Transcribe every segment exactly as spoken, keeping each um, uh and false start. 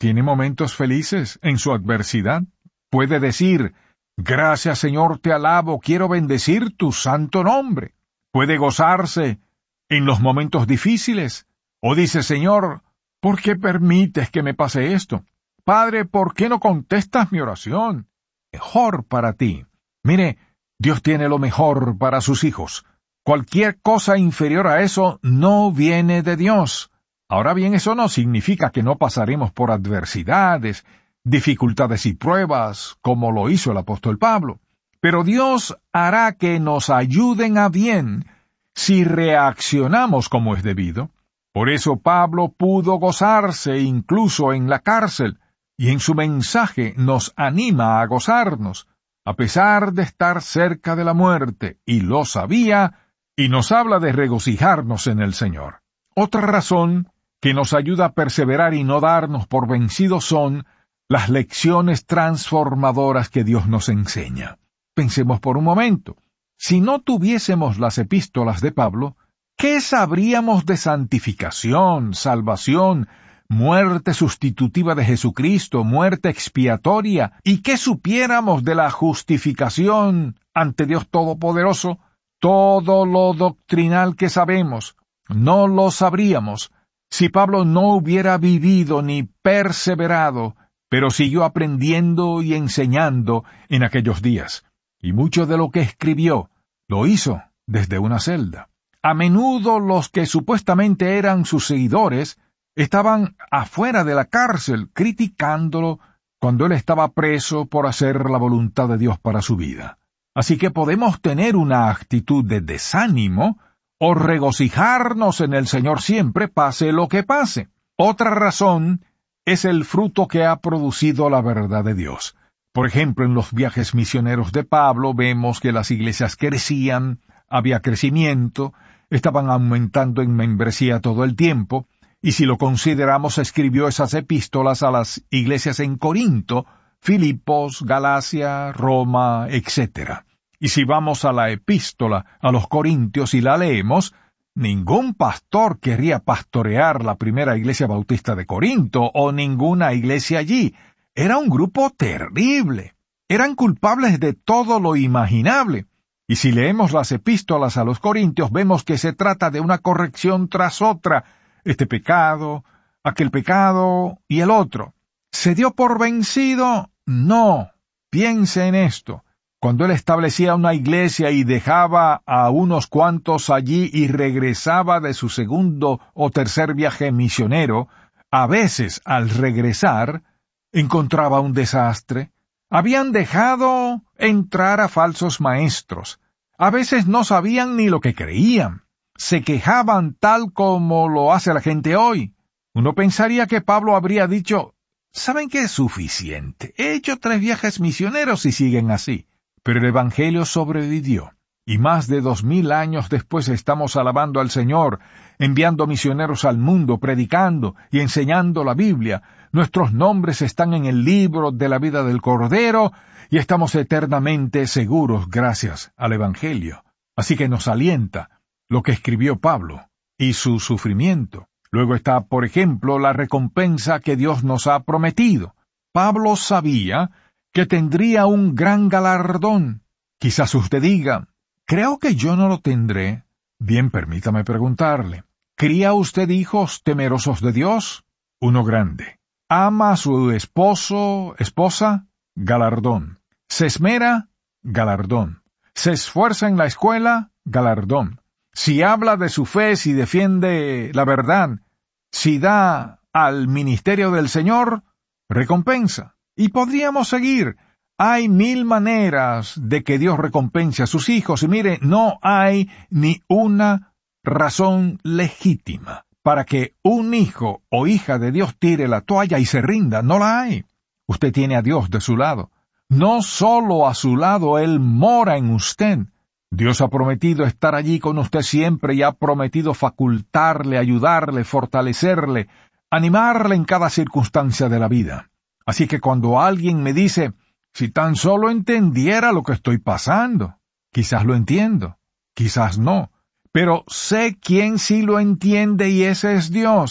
¿Tiene momentos felices en su adversidad? Puede decir, gracias Señor, te alabo, quiero bendecir tu santo nombre. Puede gozarse en los momentos difíciles. O dice, Señor, ¿por qué permites que me pase esto? Padre, ¿por qué no contestas mi oración? Mejor para ti. Mire, Dios tiene lo mejor para sus hijos. Cualquier cosa inferior a eso no viene de Dios. Ahora bien, eso no significa que no pasaremos por adversidades, dificultades y pruebas, como lo hizo el apóstol Pablo. Pero Dios hará que nos ayuden a bien si reaccionamos como es debido. Por eso Pablo pudo gozarse incluso en la cárcel, y en su mensaje nos anima a gozarnos, a pesar de estar cerca de la muerte, y lo sabía, y nos habla de regocijarnos en el Señor. Otra razón que nos ayuda a perseverar y no darnos por vencidos son las lecciones transformadoras que Dios nos enseña. Pensemos por un momento, si no tuviésemos las epístolas de Pablo, ¿qué sabríamos de santificación, salvación, muerte sustitutiva de Jesucristo, muerte expiatoria, y qué supiéramos de la justificación ante Dios Todopoderoso? Todo lo doctrinal que sabemos, no lo sabríamos si Pablo no hubiera vivido ni perseverado, pero siguió aprendiendo y enseñando en aquellos días. Y mucho de lo que escribió lo hizo desde una celda. A menudo los que supuestamente eran sus seguidores estaban afuera de la cárcel criticándolo cuando él estaba preso por hacer la voluntad de Dios para su vida. Así que podemos tener una actitud de desánimo o regocijarnos en el Señor siempre, pase lo que pase. Otra razón es el fruto que ha producido la verdad de Dios. Por ejemplo, en los viajes misioneros de Pablo vemos que las iglesias crecían, había crecimiento, estaban aumentando en membresía todo el tiempo, y si lo consideramos, escribió esas epístolas a las iglesias en Corinto, Filipos, Galacia, Roma, etcétera. Y si vamos a la epístola a los Corintios y la leemos, ningún pastor querría pastorear la primera iglesia bautista de Corinto o ninguna iglesia allí. Era un grupo terrible. Eran culpables de todo lo imaginable. Y si leemos las epístolas a los Corintios, vemos que se trata de una corrección tras otra. Este pecado, aquel pecado y el otro. ¿Se dio por vencido? No. Piense en esto. Cuando él establecía una iglesia y dejaba a unos cuantos allí y regresaba de su segundo o tercer viaje misionero, a veces al regresar encontraba un desastre. Habían dejado entrar a falsos maestros. A veces no sabían ni lo que creían. Se quejaban tal como lo hace la gente hoy. Uno pensaría que Pablo habría dicho, ¿saben qué es suficiente? He hecho tres viajes misioneros y siguen así. Pero el Evangelio sobrevivió, y más de dos mil años después estamos alabando al Señor, enviando misioneros al mundo, predicando y enseñando la Biblia. Nuestros nombres están en el libro de la vida del Cordero, y estamos eternamente seguros gracias al Evangelio. Así que nos alienta lo que escribió Pablo y su sufrimiento. Luego está, por ejemplo, la recompensa que Dios nos ha prometido. Pablo sabía que tendría un gran galardón. Quizás usted diga, creo que yo no lo tendré. Bien, permítame preguntarle, ¿cría usted hijos temerosos de Dios? Uno grande. ¿Ama a su esposo, esposa? Galardón. ¿Se esmera? Galardón. ¿Se esfuerza en la escuela? Galardón. Si habla de su fe, si defiende la verdad, si da al ministerio del Señor, recompensa. Y podríamos seguir. Hay mil maneras de que Dios recompense a sus hijos, y mire, no hay ni una razón legítima para que un hijo o hija de Dios tire la toalla y se rinda. No la hay. Usted tiene a Dios de su lado. No solo a su lado, Él mora en usted. Dios ha prometido estar allí con usted siempre y ha prometido facultarle, ayudarle, fortalecerle, animarle en cada circunstancia de la vida. Así que cuando alguien me dice, si tan solo entendiera lo que estoy pasando, quizás lo entiendo, quizás no, pero sé quién sí lo entiende y ese es Dios.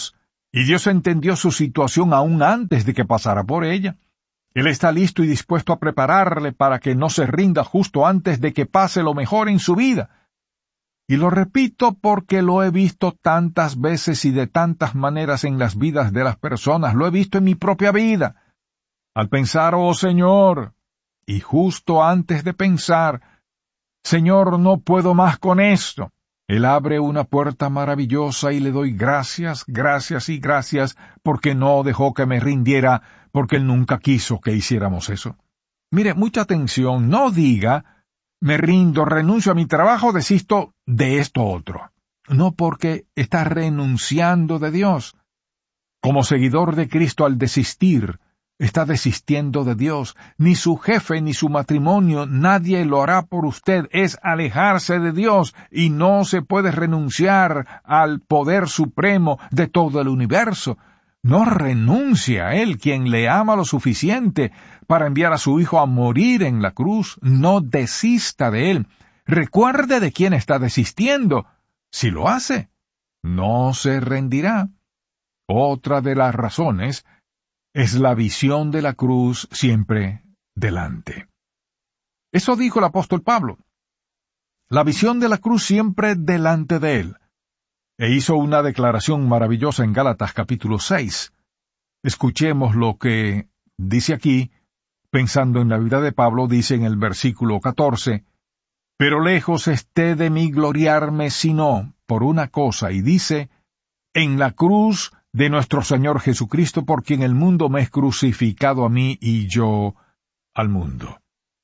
Y Dios entendió su situación aún antes de que pasara por ella. Él está listo y dispuesto a prepararle para que no se rinda justo antes de que pase lo mejor en su vida. Y lo repito porque lo he visto tantas veces y de tantas maneras en las vidas de las personas. Lo he visto en mi propia vida. Al pensar, oh Señor, y justo antes de pensar, Señor, no puedo más con esto, Él abre una puerta maravillosa y le doy gracias, gracias y gracias, porque no dejó que me rindiera, porque Él nunca quiso que hiciéramos eso. Mire, mucha atención, no diga, me rindo, renuncio a mi trabajo, desisto de esto otro. No, porque está renunciando de Dios. Como seguidor de Cristo, al desistir, está desistiendo de Dios. Ni su jefe ni su matrimonio, nadie lo hará por usted. Es alejarse de Dios y no se puede renunciar al poder supremo de todo el universo. No renuncie a Él, quien le ama lo suficiente para enviar a su Hijo a morir en la cruz. No desista de Él. Recuerde de quién está desistiendo. Si lo hace, no se rendirá. Otra de las razones es la visión de la cruz siempre delante. Eso dijo el apóstol Pablo. La visión de la cruz siempre delante de él. E hizo una declaración maravillosa en Gálatas capítulo seis. Escuchemos lo que dice aquí, pensando en la vida de Pablo, dice en el versículo catorce, «Pero lejos esté de mí gloriarme, sino por una cosa», y dice, «en la cruz de nuestro Señor Jesucristo, por quien el mundo me es crucificado a mí y yo al mundo».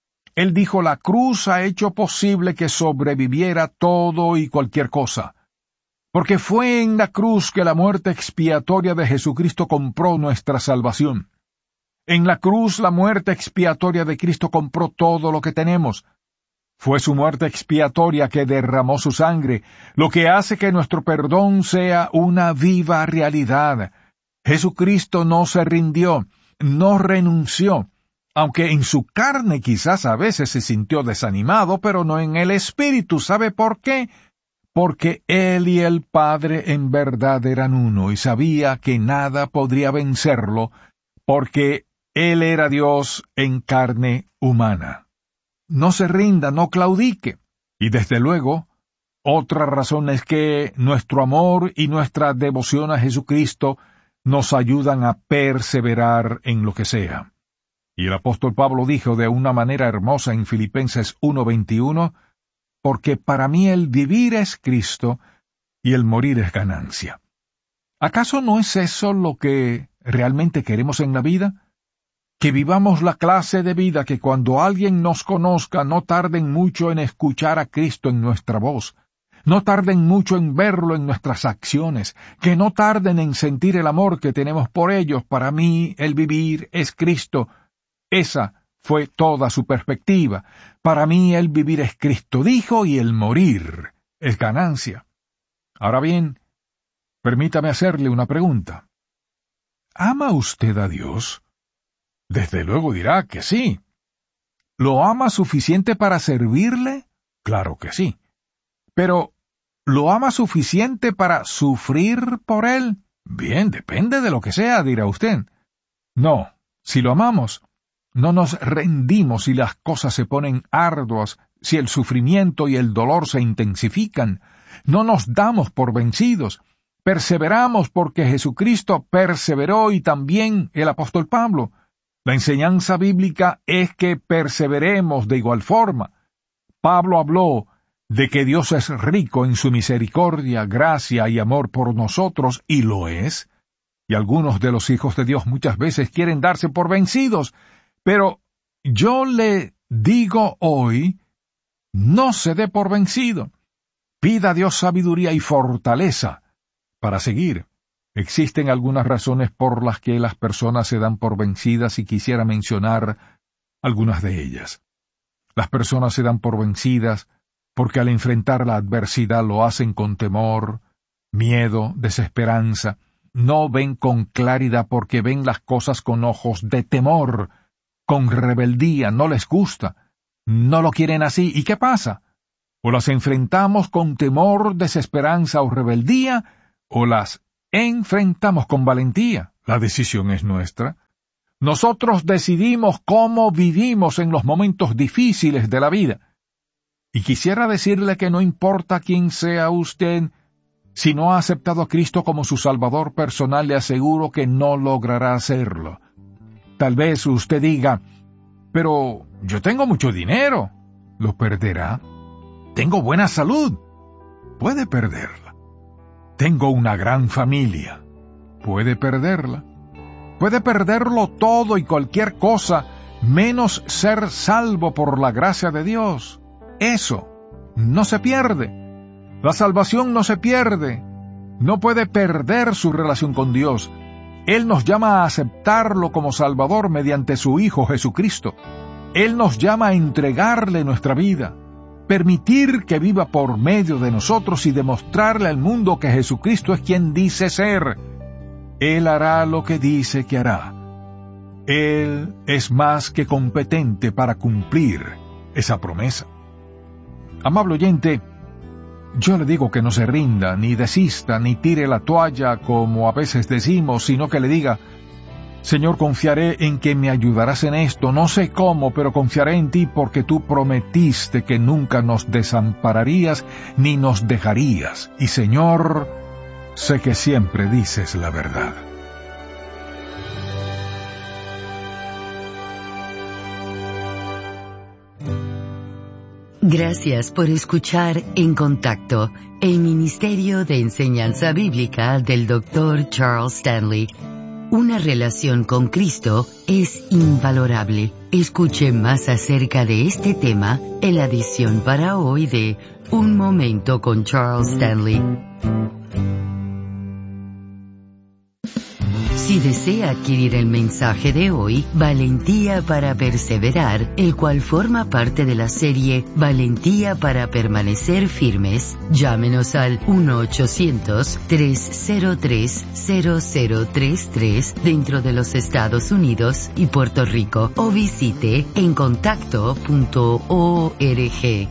Él dijo, la cruz ha hecho posible que sobreviviera todo y cualquier cosa, porque fue en la cruz que la muerte expiatoria de Jesucristo compró nuestra salvación. En la cruz la muerte expiatoria de Cristo compró todo lo que tenemos. Fue su muerte expiatoria que derramó su sangre, lo que hace que nuestro perdón sea una viva realidad. Jesucristo no se rindió, no renunció, aunque en su carne quizás a veces se sintió desanimado, pero no en el espíritu. ¿Sabe por qué? Porque Él y el Padre en verdad eran uno, y sabía que nada podría vencerlo, porque Él era Dios en carne humana. No se rinda, no claudique. Y desde luego, otra razón es que nuestro amor y nuestra devoción a Jesucristo nos ayudan a perseverar en lo que sea. Y el apóstol Pablo dijo de una manera hermosa en Filipenses uno veintiuno, «Porque para mí el vivir es Cristo y el morir es ganancia». ¿Acaso no es eso lo que realmente queremos en la vida? Que vivamos la clase de vida que cuando alguien nos conozca no tarden mucho en escuchar a Cristo en nuestra voz, no tarden mucho en verlo en nuestras acciones, que no tarden en sentir el amor que tenemos por ellos. Para mí el vivir es Cristo. Esa fue toda su perspectiva. Para mí el vivir es Cristo, dijo, y el morir es ganancia. Ahora bien, permítame hacerle una pregunta. ¿Ama usted a Dios? Desde luego dirá que sí. ¿Lo ama suficiente para servirle? Claro que sí. Pero, ¿lo ama suficiente para sufrir por él? Bien, depende de lo que sea, dirá usted. No, si lo amamos, no nos rendimos si las cosas se ponen arduas, si el sufrimiento y el dolor se intensifican. No nos damos por vencidos. Perseveramos porque Jesucristo perseveró y también el apóstol Pablo. La enseñanza bíblica es que perseveremos de igual forma. Pablo habló de que Dios es rico en su misericordia, gracia y amor por nosotros, y lo es. Y algunos de los hijos de Dios muchas veces quieren darse por vencidos, pero yo le digo hoy, no se dé por vencido. Pida a Dios sabiduría y fortaleza para seguir. Existen algunas razones por las que las personas se dan por vencidas y quisiera mencionar algunas de ellas. Las personas se dan por vencidas porque al enfrentar la adversidad lo hacen con temor, miedo, desesperanza. No ven con claridad porque ven las cosas con ojos de temor, con rebeldía, no les gusta, no lo quieren así. ¿Y qué pasa? O las enfrentamos con temor, desesperanza o rebeldía, o las enfrentamos con valentía. La decisión es nuestra. Nosotros decidimos cómo vivimos en los momentos difíciles de la vida. Y quisiera decirle que no importa quién sea usted, si no ha aceptado a Cristo como su Salvador personal, le aseguro que no logrará hacerlo. Tal vez usted diga, pero yo tengo mucho dinero. ¿Lo perderá? Tengo buena salud. Puede perderla. Tengo una gran familia. Puede perderla. Puede perderlo todo y cualquier cosa, menos ser salvo por la gracia de Dios. Eso no se pierde. La salvación no se pierde. No puede perder su relación con Dios. Él nos llama a aceptarlo como Salvador mediante su Hijo Jesucristo. Él nos llama a entregarle nuestra vida, permitir que viva por medio de nosotros y demostrarle al mundo que Jesucristo es quien dice ser. Él hará lo que dice que hará. Él es más que competente para cumplir esa promesa. Amable oyente, yo le digo que no se rinda, ni desista, ni tire la toalla como a veces decimos, sino que le diga, Señor, confiaré en que me ayudarás en esto, no sé cómo, pero confiaré en ti porque tú prometiste que nunca nos desampararías ni nos dejarías. Y Señor, sé que siempre dices la verdad. Gracias por escuchar En Contacto, el Ministerio de Enseñanza Bíblica del doctor Charles Stanley. Una relación con Cristo es invalorable. Escuche más acerca de este tema en la edición para hoy de Un Momento con Charles Stanley. Si desea adquirir el mensaje de hoy, Valentía para Perseverar, el cual forma parte de la serie Valentía para Permanecer Firmes, llámenos al uno ochocientos, tres cero tres, cero cero tres tres dentro de los Estados Unidos y Puerto Rico o visite en contacto punto org.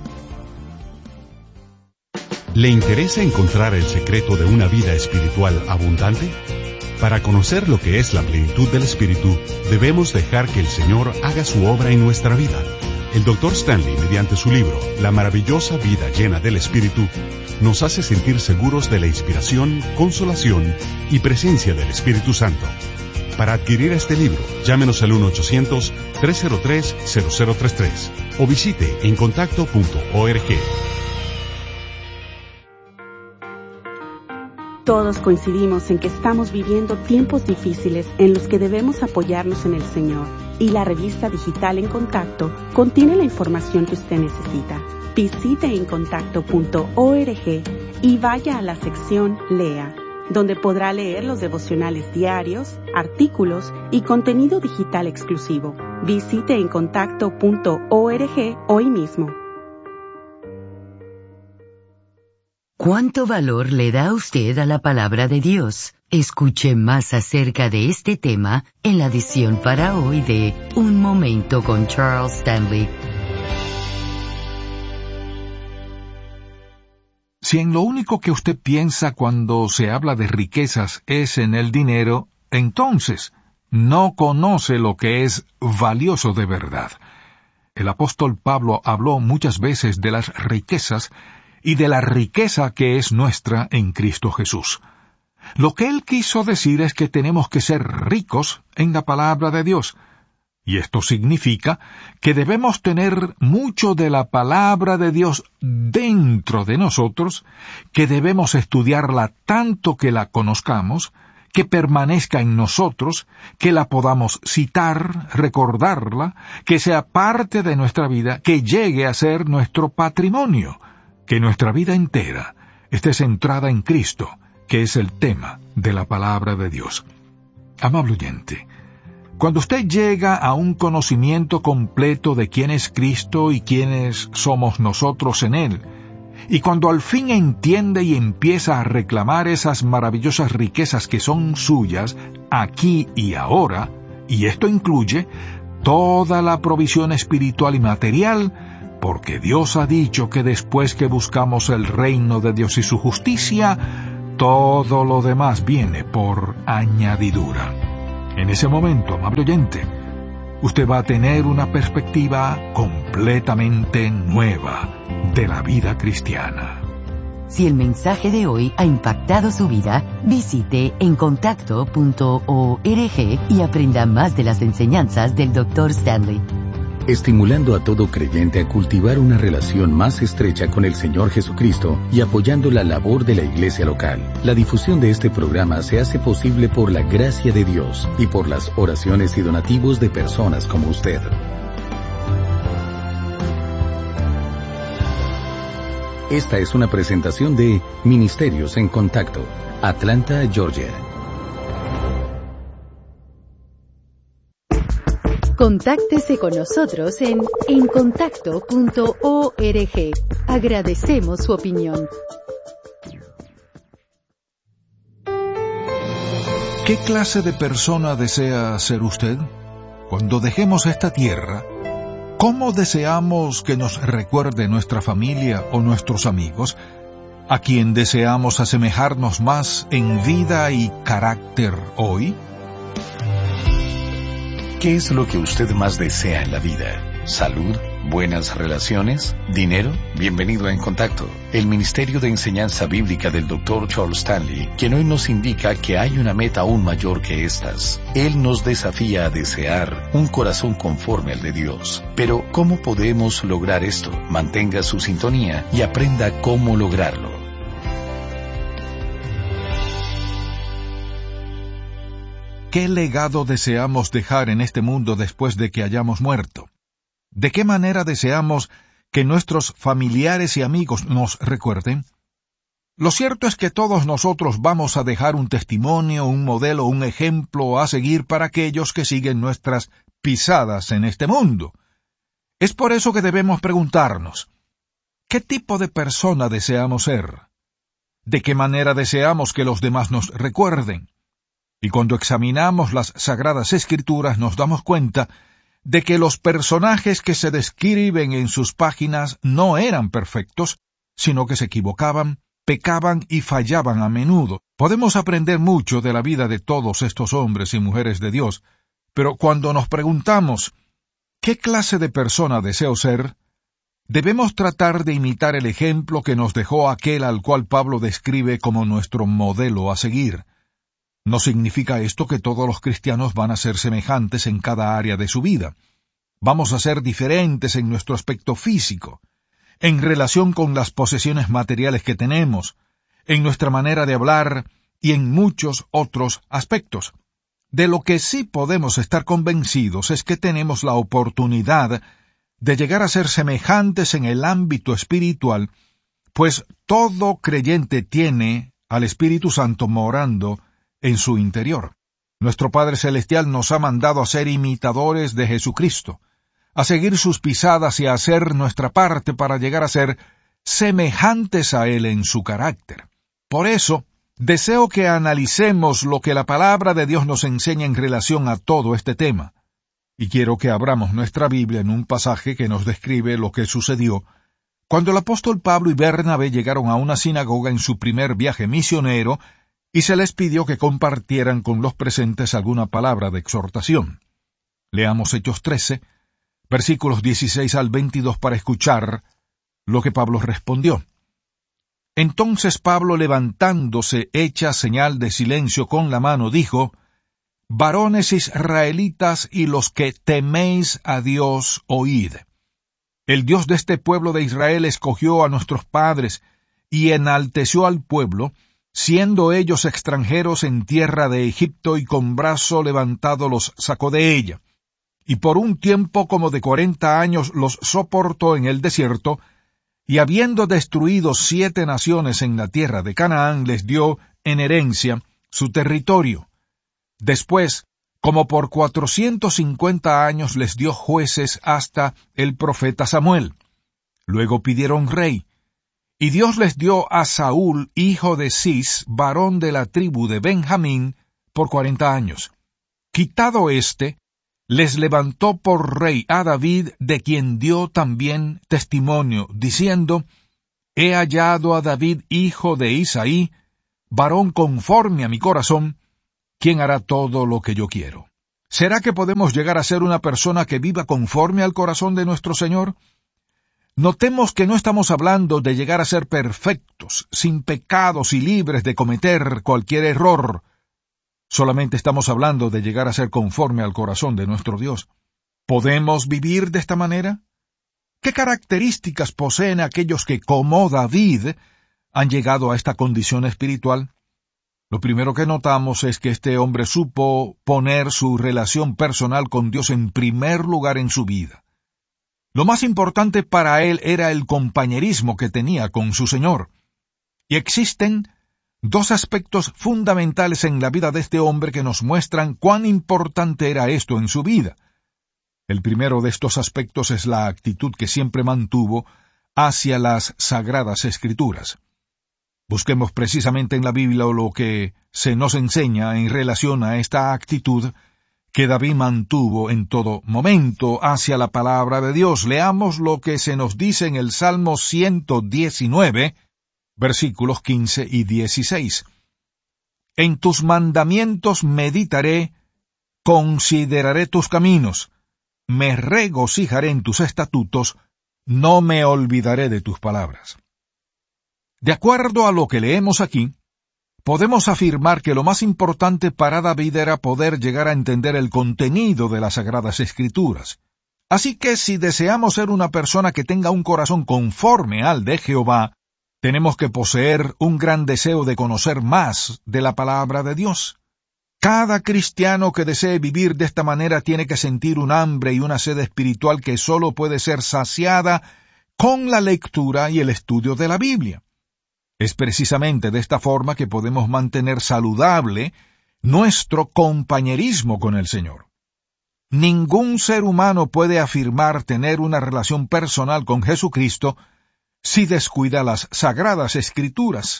¿Le interesa encontrar el secreto de una vida espiritual abundante? Para conocer lo que es la plenitud del Espíritu, debemos dejar que el Señor haga su obra en nuestra vida. El doctor Stanley, mediante su libro, La maravillosa vida llena del Espíritu, nos hace sentir seguros de la inspiración, consolación y presencia del Espíritu Santo. Para adquirir este libro, llámenos al uno ochocientos, tres cero tres, cero cero tres tres o visite en contacto punto org. Todos coincidimos en que estamos viviendo tiempos difíciles en los que debemos apoyarnos en el Señor, y la revista digital En Contacto contiene la información que usted necesita. Visite en contacto punto org y vaya a la sección Lea, donde podrá leer los devocionales diarios, artículos y contenido digital exclusivo. Visite en contacto punto org hoy mismo. ¿Cuánto valor le da usted a la palabra de Dios? Escuche más acerca de este tema en la edición para hoy de Un Momento con Charles Stanley. Si en lo único que usted piensa cuando se habla de riquezas es en el dinero, entonces no conoce lo que es valioso de verdad. El apóstol Pablo habló muchas veces de las riquezas y de la riqueza que es nuestra en Cristo Jesús. Lo que él quiso decir es que tenemos que ser ricos en la palabra de Dios, y esto significa que debemos tener mucho de la palabra de Dios dentro de nosotros, que debemos estudiarla tanto que la conozcamos, que permanezca en nosotros, que la podamos citar, recordarla, que sea parte de nuestra vida, que llegue a ser nuestro patrimonio, que nuestra vida entera esté centrada en Cristo, que es el tema de la palabra de Dios. Amable oyente, cuando usted llega a un conocimiento completo de quién es Cristo y quiénes somos nosotros en Él, y cuando al fin entiende y empieza a reclamar esas maravillosas riquezas que son suyas aquí y ahora, y esto incluye toda la provisión espiritual y material, porque Dios ha dicho que después que buscamos el reino de Dios y su justicia, todo lo demás viene por añadidura. En ese momento, amable oyente, usted va a tener una perspectiva completamente nueva de la vida cristiana. Si el mensaje de hoy ha impactado su vida, visite encontacto punto org y aprenda más de las enseñanzas del doctor Stanley. Estimulando a todo creyente a cultivar una relación más estrecha con el Señor Jesucristo y apoyando la labor de la iglesia local. La difusión de este programa se hace posible por la gracia de Dios y por las oraciones y donativos de personas como usted. Esta es una presentación de Ministerios en Contacto, Atlanta, Georgia. Contáctese con nosotros en encontacto punto org. Agradecemos su opinión. ¿Qué clase de persona desea ser usted? Cuando dejemos esta tierra, ¿cómo deseamos que nos recuerde nuestra familia o nuestros amigos? ¿A quién deseamos asemejarnos más en vida y carácter hoy? ¿Qué es lo que usted más desea en la vida? ¿Salud? ¿Buenas relaciones? ¿Dinero? Bienvenido a En Contacto, el Ministerio de Enseñanza Bíblica del doctor Charles Stanley, quien hoy nos indica que hay una meta aún mayor que estas. Él nos desafía a desear un corazón conforme al de Dios. Pero, ¿cómo podemos lograr esto? Mantenga su sintonía y aprenda cómo lograrlo. ¿Qué legado deseamos dejar en este mundo después de que hayamos muerto? ¿De qué manera deseamos que nuestros familiares y amigos nos recuerden? Lo cierto es que todos nosotros vamos a dejar un testimonio, un modelo, un ejemplo a seguir para aquellos que siguen nuestras pisadas en este mundo. Es por eso que debemos preguntarnos, ¿qué tipo de persona deseamos ser? ¿De qué manera deseamos que los demás nos recuerden? Y cuando examinamos las Sagradas Escrituras nos damos cuenta de que los personajes que se describen en sus páginas no eran perfectos, sino que se equivocaban, pecaban y fallaban a menudo. Podemos aprender mucho de la vida de todos estos hombres y mujeres de Dios, pero cuando nos preguntamos, ¿qué clase de persona deseo ser?, debemos tratar de imitar el ejemplo que nos dejó aquel al cual Pablo describe como nuestro modelo a seguir. No significa esto que todos los cristianos van a ser semejantes en cada área de su vida. Vamos a ser diferentes en nuestro aspecto físico, en relación con las posesiones materiales que tenemos, en nuestra manera de hablar y en muchos otros aspectos. De lo que sí podemos estar convencidos es que tenemos la oportunidad de llegar a ser semejantes en el ámbito espiritual, pues todo creyente tiene al Espíritu Santo morando en su interior. Nuestro Padre Celestial nos ha mandado a ser imitadores de Jesucristo, a seguir sus pisadas y a hacer nuestra parte para llegar a ser semejantes a Él en su carácter. Por eso, deseo que analicemos lo que la palabra de Dios nos enseña en relación a todo este tema. Y quiero que abramos nuestra Biblia en un pasaje que nos describe lo que sucedió cuando el apóstol Pablo y Bernabé llegaron a una sinagoga en su primer viaje misionero y se les pidió que compartieran con los presentes alguna palabra de exhortación. Leamos Hechos trece, versículos dieciséis al veintidós para escuchar lo que Pablo respondió. Entonces Pablo, levantándose, hecha señal de silencio con la mano, dijo: Varones israelitas y los que teméis a Dios, oíd. El Dios de este pueblo de Israel escogió a nuestros padres y enalteció al pueblo, siendo ellos extranjeros en tierra de Egipto, y con brazo levantado los sacó de ella. Y por un tiempo como de cuarenta años los soportó en el desierto, y habiendo destruido siete naciones en la tierra de Canaán, les dio en herencia su territorio. Después, como por cuatrocientos cincuenta años les dio jueces hasta el profeta Samuel. Luego pidieron rey. Y Dios les dio a Saúl, hijo de Cis, varón de la tribu de Benjamín, por cuarenta años. Quitado éste, les levantó por rey a David, de quien dio también testimonio, diciendo: He hallado a David, hijo de Isaí, varón conforme a mi corazón, quien hará todo lo que yo quiero. ¿Será que podemos llegar a ser una persona que viva conforme al corazón de nuestro Señor? Notemos que no estamos hablando de llegar a ser perfectos, sin pecados y libres de cometer cualquier error. Solamente estamos hablando de llegar a ser conforme al corazón de nuestro Dios. ¿Podemos vivir de esta manera? ¿Qué características poseen aquellos que, como David, han llegado a esta condición espiritual? Lo primero que notamos es que este hombre supo poner su relación personal con Dios en primer lugar en su vida. Lo más importante para él era el compañerismo que tenía con su Señor. Y existen dos aspectos fundamentales en la vida de este hombre que nos muestran cuán importante era esto en su vida. El primero de estos aspectos es la actitud que siempre mantuvo hacia las Sagradas Escrituras. Busquemos precisamente en la Biblia lo que se nos enseña en relación a esta actitud que David mantuvo en todo momento hacia la palabra de Dios. Leamos lo que se nos dice en el Salmo ciento diecinueve, versículos quince y dieciséis. En tus mandamientos meditaré, consideraré tus caminos, me regocijaré en tus estatutos, no me olvidaré de tus palabras. De acuerdo a lo que leemos aquí, podemos afirmar que lo más importante para David era poder llegar a entender el contenido de las Sagradas Escrituras. Así que si deseamos ser una persona que tenga un corazón conforme al de Jehová, tenemos que poseer un gran deseo de conocer más de la palabra de Dios. Cada cristiano que desee vivir de esta manera tiene que sentir un hambre y una sed espiritual que solo puede ser saciada con la lectura y el estudio de la Biblia. Es precisamente de esta forma que podemos mantener saludable nuestro compañerismo con el Señor. Ningún ser humano puede afirmar tener una relación personal con Jesucristo si descuida las Sagradas Escrituras.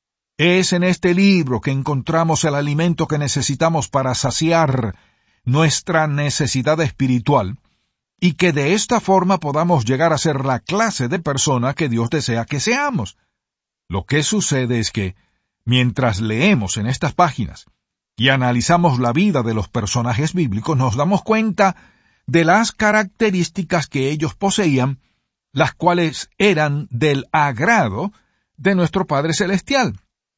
Es en este libro que encontramos el alimento que necesitamos para saciar nuestra necesidad espiritual y que de esta forma podamos llegar a ser la clase de persona que Dios desea que seamos. Lo que sucede es que, mientras leemos en estas páginas y analizamos la vida de los personajes bíblicos, nos damos cuenta de las características que ellos poseían, las cuales eran del agrado de nuestro Padre Celestial.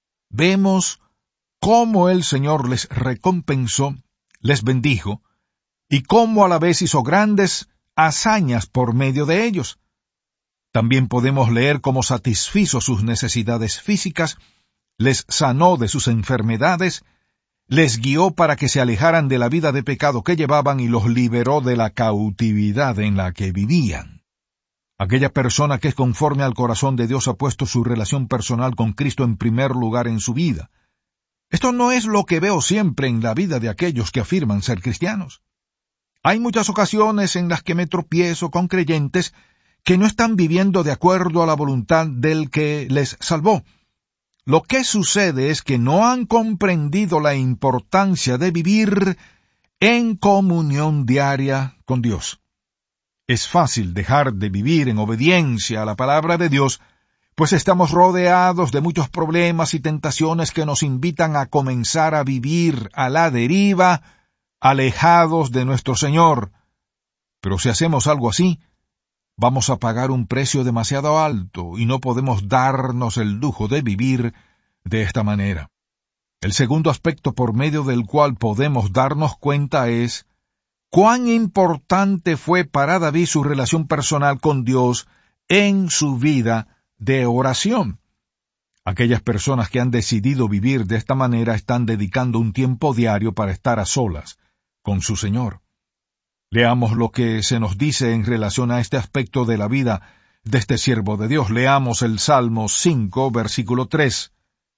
Vemos cómo el Señor les recompensó, les bendijo, y cómo a la vez hizo grandes hazañas por medio de ellos. También podemos leer cómo satisfizo sus necesidades físicas, les sanó de sus enfermedades, les guió para que se alejaran de la vida de pecado que llevaban y los liberó de la cautividad en la que vivían. Aquella persona que es conforme al corazón de Dios ha puesto su relación personal con Cristo en primer lugar en su vida. Esto no es lo que veo siempre en la vida de aquellos que afirman ser cristianos. Hay muchas ocasiones en las que me tropiezo con creyentes que no están viviendo de acuerdo a la voluntad del que les salvó. Lo que sucede es que no han comprendido la importancia de vivir en comunión diaria con Dios. Es fácil dejar de vivir en obediencia a la palabra de Dios, pues estamos rodeados de muchos problemas y tentaciones que nos invitan a comenzar a vivir a la deriva, alejados de nuestro Señor. Pero si hacemos algo así, vamos a pagar un precio demasiado alto y no podemos darnos el lujo de vivir de esta manera. El segundo aspecto por medio del cual podemos darnos cuenta es cuán importante fue para David su relación personal con Dios en su vida de oración. Aquellas personas que han decidido vivir de esta manera están dedicando un tiempo diario para estar a solas con su Señor. Leamos lo que se nos dice en relación a este aspecto de la vida de este siervo de Dios. Leamos el Salmo cinco, versículo tres.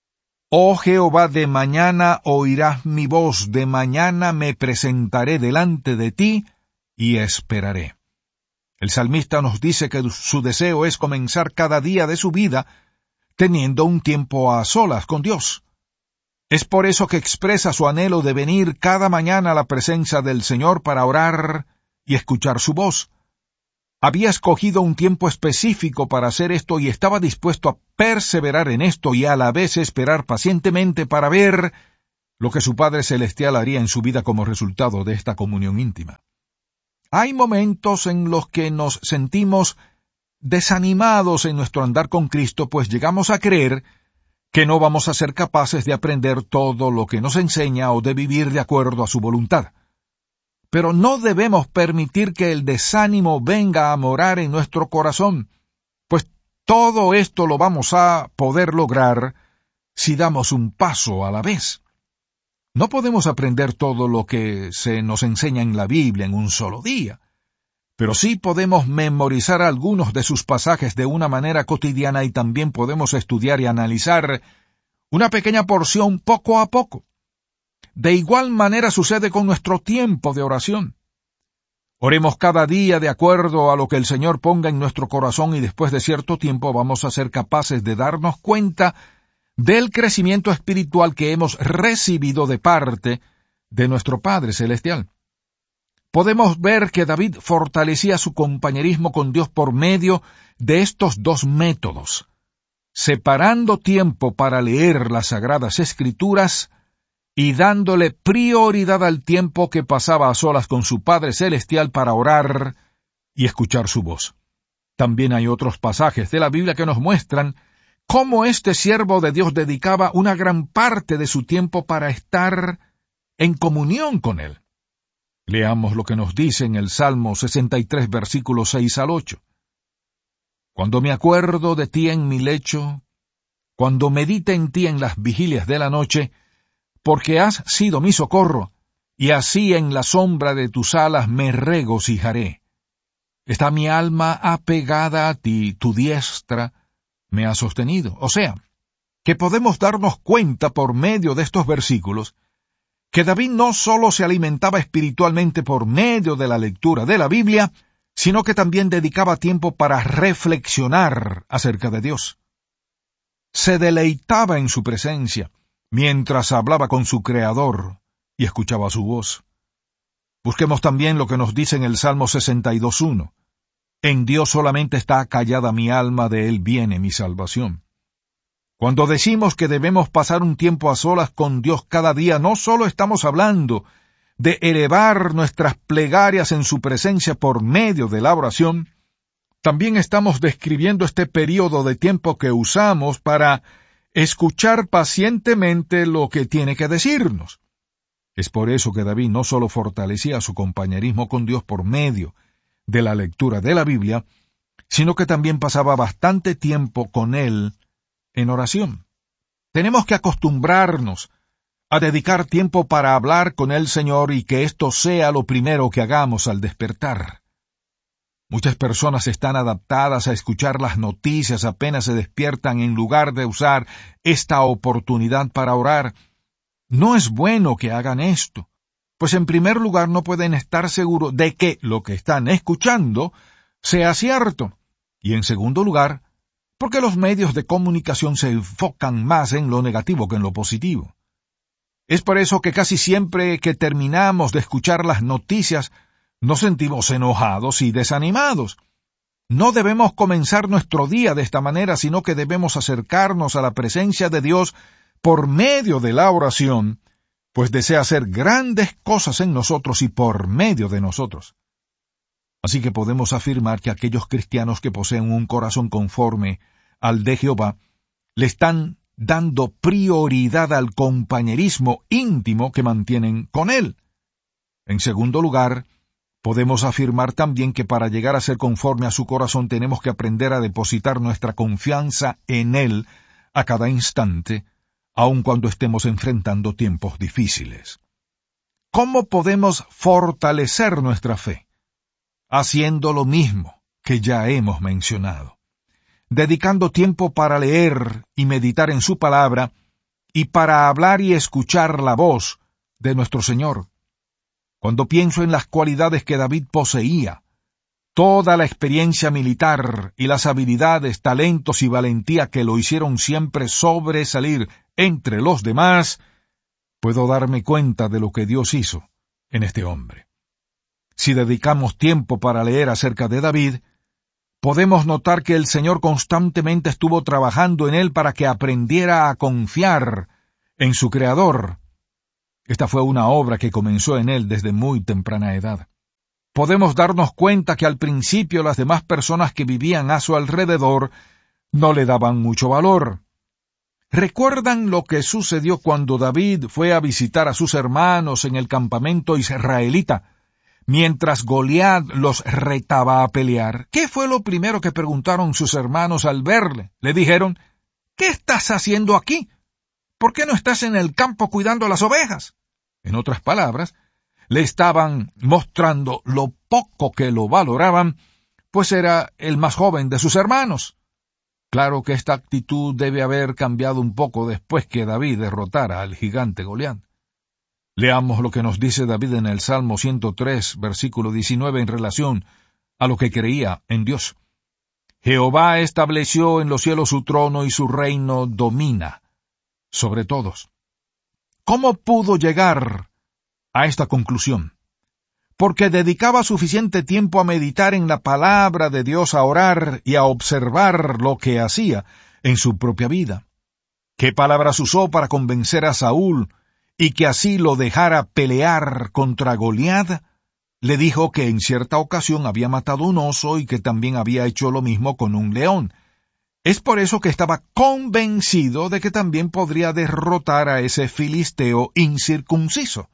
Oh Jehová, de mañana oirás mi voz, de mañana me presentaré delante de ti y esperaré. El salmista nos dice que su deseo es comenzar cada día de su vida teniendo un tiempo a solas con Dios. Es por eso que expresa su anhelo de venir cada mañana a la presencia del Señor para orar y escuchar su voz. había escogido un tiempo específico para hacer esto y estaba dispuesto a perseverar en esto y a la vez esperar pacientemente para ver lo que su Padre Celestial haría en su vida como resultado de esta comunión íntima. Hay momentos en los que nos sentimos desanimados en nuestro andar con Cristo, pues llegamos a creer que no vamos a ser capaces de aprender todo lo que nos enseña o de vivir de acuerdo a su voluntad. Pero no debemos permitir que el desánimo venga a morar en nuestro corazón, pues todo esto lo vamos a poder lograr si damos un paso a la vez. No podemos aprender todo lo que se nos enseña en la Biblia en un solo día, pero sí podemos memorizar algunos de sus pasajes de una manera cotidiana y también podemos estudiar y analizar una pequeña porción poco a poco. De igual manera sucede con nuestro tiempo de oración. Oremos cada día de acuerdo a lo que el Señor ponga en nuestro corazón y después de cierto tiempo vamos a ser capaces de darnos cuenta del crecimiento espiritual que hemos recibido de parte de nuestro Padre Celestial. Podemos ver que David fortalecía su compañerismo con Dios por medio de estos dos métodos, separando tiempo para leer las Sagradas Escrituras y dándole prioridad al tiempo que pasaba a solas con su Padre Celestial para orar y escuchar su voz. También hay otros pasajes de la Biblia que nos muestran cómo este siervo de Dios dedicaba una gran parte de su tiempo para estar en comunión con Él. Leamos lo que nos dice en el Salmo sesenta y tres, versículos seis al ocho. Cuando me acuerdo de ti en mi lecho, cuando medite en ti en las vigilias de la noche, porque has sido mi socorro, y así en la sombra de tus alas me regocijaré. Está mi alma apegada a ti, tu diestra me ha sostenido. O sea, que podemos darnos cuenta por medio de estos versículos que David no solo se alimentaba espiritualmente por medio de la lectura de la Biblia, sino que también dedicaba tiempo para reflexionar acerca de Dios. Se deleitaba en su presencia, mientras hablaba con su Creador y escuchaba su voz. Busquemos también lo que nos dice en el Salmo sesenta y dos, uno. En Dios solamente está callada mi alma, de Él viene mi salvación. Cuando decimos que debemos pasar un tiempo a solas con Dios cada día, no solo estamos hablando de elevar nuestras plegarias en su presencia por medio de la oración, también estamos describiendo este período de tiempo que usamos para escuchar pacientemente lo que tiene que decirnos. Es por eso que David no solo fortalecía su compañerismo con Dios por medio de la lectura de la Biblia, sino que también pasaba bastante tiempo con Él en oración. Tenemos que acostumbrarnos a dedicar tiempo para hablar con el Señor y que esto sea lo primero que hagamos al despertar. Muchas personas están adaptadas a escuchar las noticias apenas se despiertan en lugar de usar esta oportunidad para orar. No es bueno que hagan esto, pues en primer lugar no pueden estar seguros de que lo que están escuchando sea cierto, y en segundo lugar, porque los medios de comunicación se enfocan más en lo negativo que en lo positivo. Es por eso que casi siempre que terminamos de escuchar las noticias, nos sentimos enojados y desanimados. No debemos comenzar nuestro día de esta manera, sino que debemos acercarnos a la presencia de Dios por medio de la oración, pues desea hacer grandes cosas en nosotros y por medio de nosotros. Así que podemos afirmar que aquellos cristianos que poseen un corazón conforme al de Jehová, le están dando prioridad al compañerismo íntimo que mantienen con Él. En segundo lugar, podemos afirmar también que para llegar a ser conforme a su corazón tenemos que aprender a depositar nuestra confianza en Él a cada instante, aun cuando estemos enfrentando tiempos difíciles. ¿Cómo podemos fortalecer nuestra fe? Haciendo lo mismo que ya hemos mencionado, dedicando tiempo para leer y meditar en su palabra y para hablar y escuchar la voz de nuestro Señor. Cuando pienso en las cualidades que David poseía, toda la experiencia militar y las habilidades, talentos y valentía que lo hicieron siempre sobresalir entre los demás, puedo darme cuenta de lo que Dios hizo en este hombre. Si dedicamos tiempo para leer acerca de David, podemos notar que el Señor constantemente estuvo trabajando en él para que aprendiera a confiar en su Creador. Esta fue una obra que comenzó en él desde muy temprana edad. Podemos darnos cuenta que al principio las demás personas que vivían a su alrededor no le daban mucho valor. ¿Recuerdan lo que sucedió cuando David fue a visitar a sus hermanos en el campamento israelita, mientras Goliat los retaba a pelear? ¿Qué fue lo primero que preguntaron sus hermanos al verle? Le dijeron, ¿qué estás haciendo aquí? ¿Por qué no estás en el campo cuidando las ovejas? En otras palabras, le estaban mostrando lo poco que lo valoraban, pues era el más joven de sus hermanos. Claro que esta actitud debe haber cambiado un poco después que David derrotara al gigante Goliat. Leamos lo que nos dice David en el Salmo ciento tres, versículo diecinueve, en relación a lo que creía en Dios. Jehová estableció en los cielos su trono y su reino domina sobre todos. ¿Cómo pudo llegar a esta conclusión? Porque dedicaba suficiente tiempo a meditar en la palabra de Dios, a orar y a observar lo que hacía en su propia vida. ¿Qué palabras usó para convencer a Saúl y que así lo dejara pelear contra Goliat? Le dijo que en cierta ocasión había matado un oso y que también había hecho lo mismo con un león. Es por eso que estaba convencido de que también podría derrotar a ese filisteo incircunciso.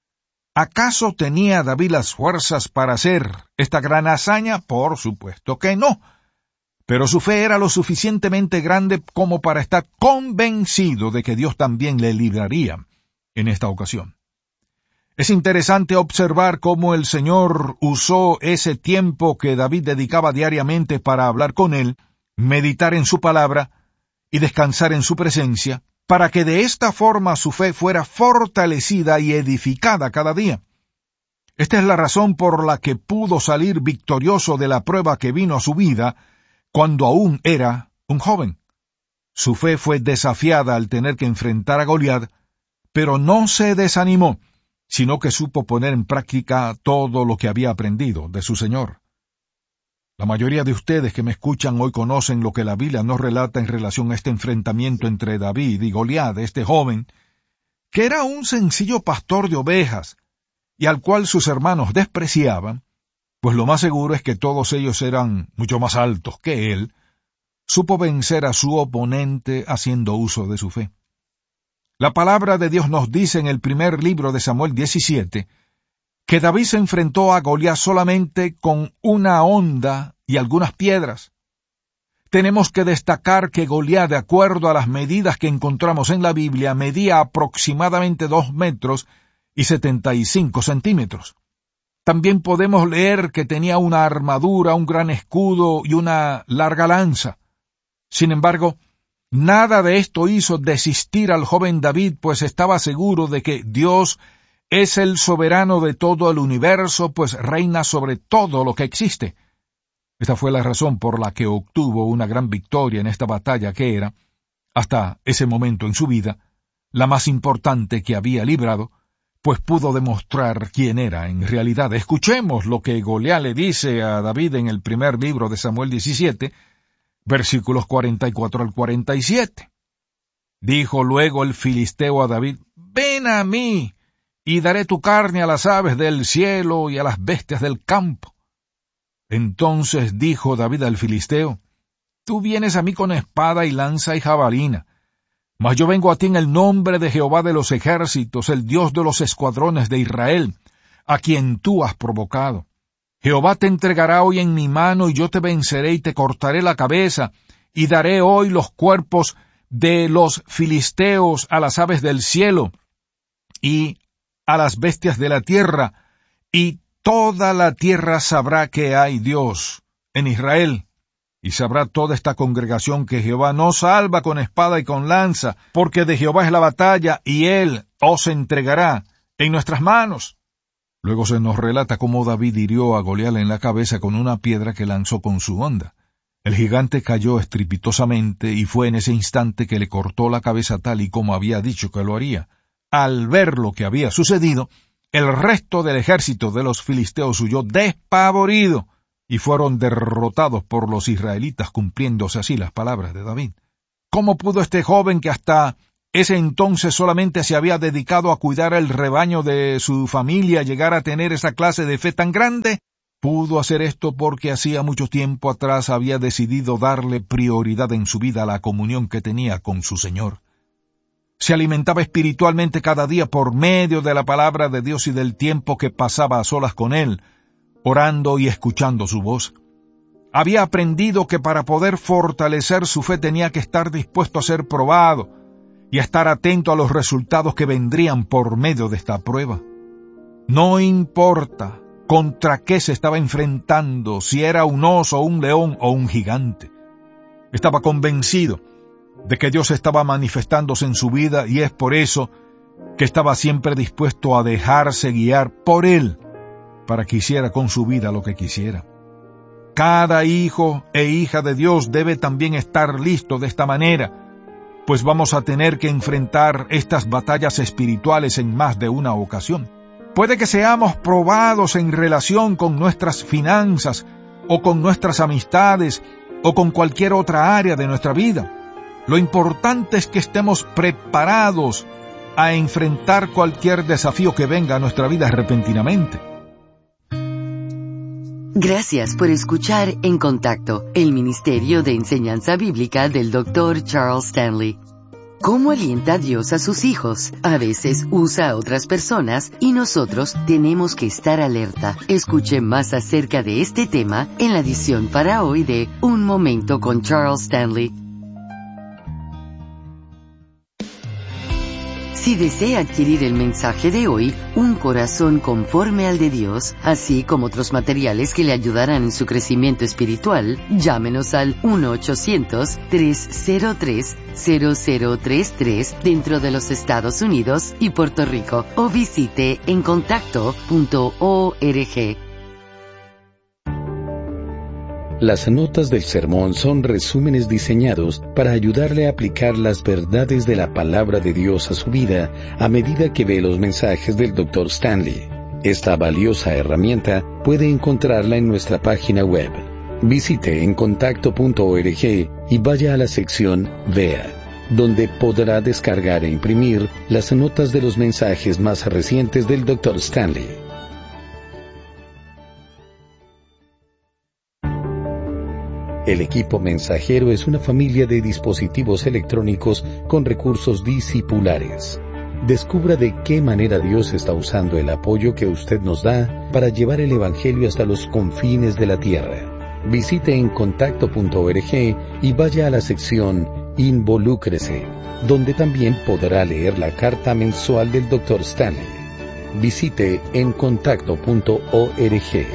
¿Acaso tenía David las fuerzas para hacer esta gran hazaña? Por supuesto que no. Pero su fe era lo suficientemente grande como para estar convencido de que Dios también le libraría en esta ocasión. Es interesante observar cómo el Señor usó ese tiempo que David dedicaba diariamente para hablar con él, meditar en su palabra y descansar en su presencia, para que de esta forma su fe fuera fortalecida y edificada cada día. Esta es la razón por la que pudo salir victorioso de la prueba que vino a su vida cuando aún era un joven. Su fe fue desafiada al tener que enfrentar a Goliat, pero no se desanimó, sino que supo poner en práctica todo lo que había aprendido de su Señor. La mayoría de ustedes que me escuchan hoy conocen lo que la Biblia nos relata en relación a este enfrentamiento entre David y Goliat, este joven, que era un sencillo pastor de ovejas, y al cual sus hermanos despreciaban, pues lo más seguro es que todos ellos eran mucho más altos que él. Supo vencer a su oponente haciendo uso de su fe. La palabra de Dios nos dice en el primer libro de Samuel diecisiete, que David se enfrentó a Goliat solamente con una honda y algunas piedras. Tenemos que destacar que Goliat, de acuerdo a las medidas que encontramos en la Biblia, medía aproximadamente dos metros y setenta y cinco centímetros. También podemos leer que tenía una armadura, un gran escudo y una larga lanza. Sin embargo, nada de esto hizo desistir al joven David, pues estaba seguro de que Dios es el soberano de todo el universo, pues reina sobre todo lo que existe. Esta fue la razón por la que obtuvo una gran victoria en esta batalla que era, hasta ese momento en su vida, la más importante que había librado, pues pudo demostrar quién era en realidad. Escuchemos lo que Goliat le dice a David en el primer libro de Samuel diecisiete, versículos cuarenta y cuatro al cuarenta y siete. Dijo luego el filisteo a David, «Ven a mí, y daré tu carne a las aves del cielo y a las bestias del campo». Entonces dijo David al filisteo, «Tú vienes a mí con espada y lanza y jabalina, mas yo vengo a ti en el nombre de Jehová de los ejércitos, el Dios de los escuadrones de Israel, a quien tú has provocado. Jehová te entregará hoy en mi mano, y yo te venceré y te cortaré la cabeza, y daré hoy los cuerpos de los filisteos a las aves del cielo, y a las bestias de la tierra, y toda la tierra sabrá que hay Dios en Israel, y sabrá toda esta congregación que Jehová no salva con espada y con lanza, porque de Jehová es la batalla, y él os entregará en nuestras manos. Luego se nos relata cómo David hirió a Goliat en la cabeza con una piedra que lanzó con su honda. El gigante cayó estrepitosamente, y fue en ese instante que le cortó la cabeza tal y como había dicho que lo haría. Al ver lo que había sucedido, el resto del ejército de los filisteos huyó despavorido. y fueron derrotados por los israelitas, cumpliéndose así las palabras de David. ¿Cómo pudo este joven, que hasta ese entonces solamente se había dedicado a cuidar el rebaño de su familia, llegar a tener esa clase de fe tan grande? Pudo hacer esto porque hacía mucho tiempo atrás había decidido darle prioridad en su vida a la comunión que tenía con su Señor. Se alimentaba espiritualmente cada día por medio de la palabra de Dios y del tiempo que pasaba a solas con Él, orando y escuchando su voz. Había aprendido que para poder fortalecer su fe tenía que estar dispuesto a ser probado y a estar atento a los resultados que vendrían por medio de esta prueba. No importa contra qué se estaba enfrentando, si era un oso, un león o un gigante. Estaba convencido de que Dios estaba manifestándose en su vida, y es por eso que estaba siempre dispuesto a dejarse guiar por Él para que hiciera con su vida lo que quisiera. Cada hijo e hija de Dios debe también estar listo de esta manera, pues vamos a tener que enfrentar estas batallas espirituales en más de una ocasión. Puede que seamos probados en relación con nuestras finanzas, o con nuestras amistades, o con cualquier otra área de nuestra vida. Lo importante es que estemos preparados a enfrentar cualquier desafío que venga a nuestra vida repentinamente. Gracias por escuchar En Contacto, el Ministerio de Enseñanza Bíblica del doctor Charles Stanley. ¿Cómo alienta a Dios a sus hijos? A veces usa a otras personas y nosotros tenemos que estar alerta. Escuche más acerca de este tema en la edición para hoy de Un Momento con Charles Stanley. Si desea adquirir el mensaje de hoy, Un Corazón Conforme al de Dios, así como otros materiales que le ayudarán en su crecimiento espiritual, llámenos al uno ochocientos, tres cero tres, cero cero tres tres dentro de los Estados Unidos y Puerto Rico, o visite en contacto punto org. Las notas del sermón son resúmenes diseñados para ayudarle a aplicar las verdades de la palabra de Dios a su vida a medida que ve los mensajes del doctor Stanley. Esta valiosa herramienta puede encontrarla en nuestra página web. Visite en contacto punto org y vaya a la sección Vea, donde podrá descargar e imprimir las notas de los mensajes más recientes del doctor Stanley. El equipo mensajero es una familia de dispositivos electrónicos con recursos discipulares. Descubra de qué manera Dios está usando el apoyo que usted nos da para llevar el Evangelio hasta los confines de la tierra. Visite en contacto punto org y vaya a la sección Involúcrese, donde también podrá leer la carta mensual del doctor Stanley. Visite en contacto punto org.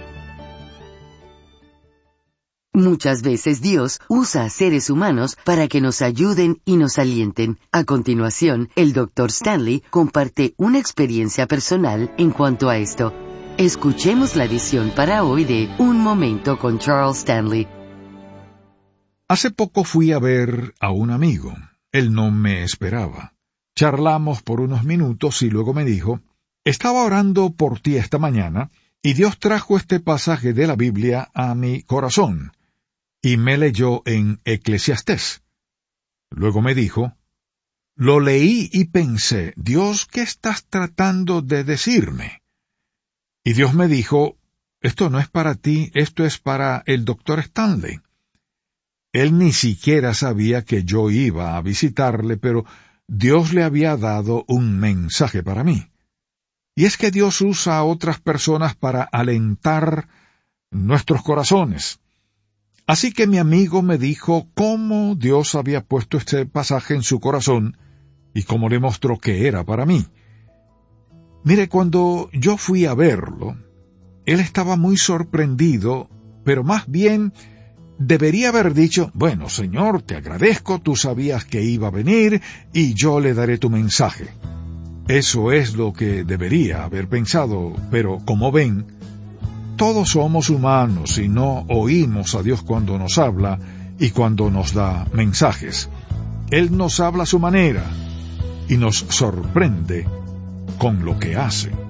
Muchas veces Dios usa a seres humanos para que nos ayuden y nos alienten. A continuación, el doctor Stanley comparte una experiencia personal en cuanto a esto. Escuchemos la edición para hoy de Un Momento con Charles Stanley. Hace poco fui a ver a un amigo. Él no me esperaba. Charlamos por unos minutos y luego me dijo: estaba orando por ti esta mañana y Dios trajo este pasaje de la Biblia a mi corazón. Y me leyó en Eclesiastés. Luego me dijo: lo leí y pensé, Dios, ¿qué estás tratando de decirme? Y Dios me dijo: esto no es para ti, esto es para el doctor Stanley. Él ni siquiera sabía que yo iba a visitarle, pero Dios le había dado un mensaje para mí. Y es que Dios usa a otras personas para alentar nuestros corazones. Así que mi amigo me dijo cómo Dios había puesto este pasaje en su corazón y cómo le mostró que era para mí. Mire, cuando yo fui a verlo, él estaba muy sorprendido, pero más bien debería haber dicho: bueno, Señor, te agradezco, tú sabías que iba a venir y yo le daré tu mensaje. Eso es lo que debería haber pensado, pero como ven, todos somos humanos y no oímos a Dios cuando nos habla y cuando nos da mensajes. Él nos habla a su manera y nos sorprende con lo que hace.